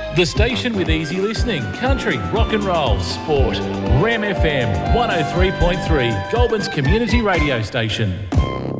The station with easy listening, country, rock and roll, sport. Ram FM 103.3, Goulburn's community radio station.